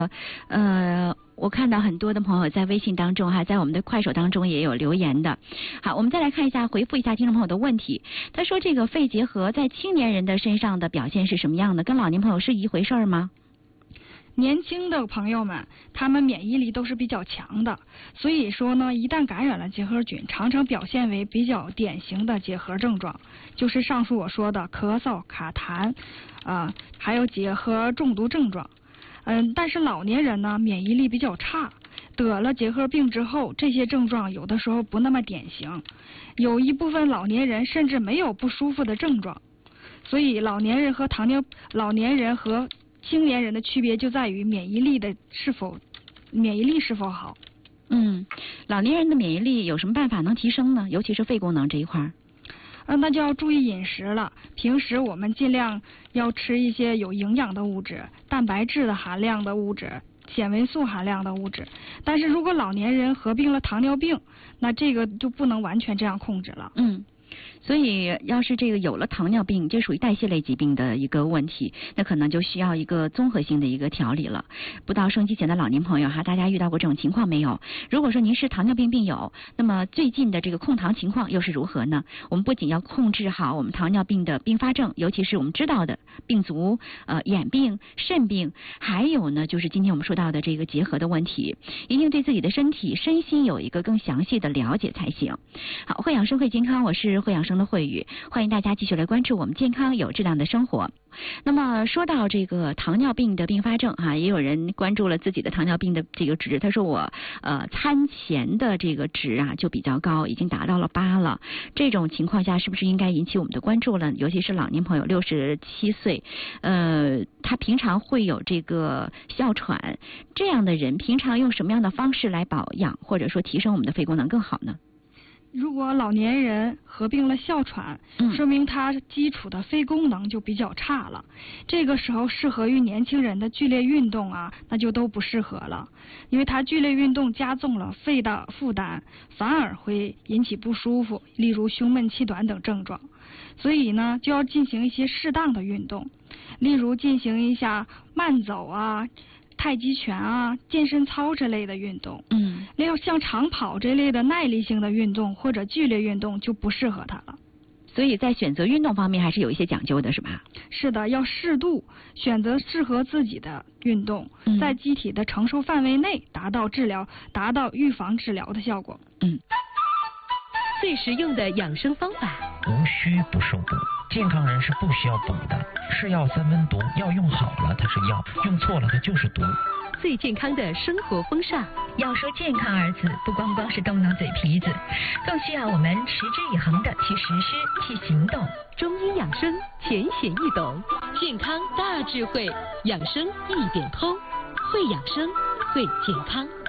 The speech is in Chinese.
我看到很多的朋友在微信当中在我们的快手当中也有留言的。好，我们再来看一下，回复一下听众朋友的问题。他说这个肺结核在青年人的身上的表现是什么样的？跟老年朋友是一回事吗？ 年轻的朋友们，他们免疫力都是比较强的，所以说呢，一旦感染了结核菌，常常表现为比较典型的结核症状，就是上述我说的咳嗽、卡痰，还有结核中毒症状。但是老年人呢，免疫力比较差，得了结核病之后，这些症状有的时候不那么典型，有一部分老年人甚至没有不舒服的症状。所以老年人和青年人的区别就在于免疫力是否好。 老年人的免疫力有什么办法能提升呢？尤其是肺功能这一块。 那就要注意饮食了。平时我们尽量要吃一些有营养的物质，蛋白质的含量的物质，纤维素含量的物质。但是如果老年人合并了糖尿病，那这个就不能完全这样控制了。 所以要是这个有了糖尿病，这属于代谢类疾病的一个问题，那可能就需要一个综合性的一个调理了。不知道收音机前的老年朋友大家遇到过这种情况没有？如果说您是糖尿病病友，那么最近的这个控糖情况又是如何呢？我们不仅要控制好我们糖尿病的并发症，尤其是我们知道的病足、眼病、肾病，还有呢就是今天我们说到的这个结核的问题，一定对自己的身体身心有一个更详细的了解才行。好，会养生会健康，我是会养生的慧宇，欢迎大家继续来关注我们健康有质量的生活。那么说到这个糖尿病的并发症也有人关注了自己的糖尿病的这个值，他说我餐前的这个值就比较高，已经达到了8了。这种情况下是不是应该引起我们的关注了？尤其是老年朋友67岁，他平常会有这个哮喘，这样的人平常用什么样的方式来保养，或者说提升我们的肺功能更好呢？ 如果老年人合并了哮喘，说明他基础的肺功能就比较差了。这个时候适合于年轻人的剧烈运动那就都不适合了，因为他剧烈运动加重了肺的负担，反而会引起不舒服，例如胸闷气短等症状。所以呢，就要进行一些适当的运动，例如进行一下慢走太极拳健身操之类的运动。例如像长跑这类的耐力性的运动或者剧烈运动就不适合他了。 所以在选择运动方面还是有一些讲究的，是吧？ 是的，要适度选择适合自己的运动，在机体的承受范围内达到预防治疗的效果。 最实用的养生方法， 无需不受补。健康人是不需要补的，是药三分毒，药用好了它是药，用错了它就是毒。 最健康的生活风尚， 要说健康二字，不光光是动动嘴皮子，更需要我们持之以恒的去实施、去行动。 中医养生浅显易懂，健康大智慧，养生一点通，会养生，会健康。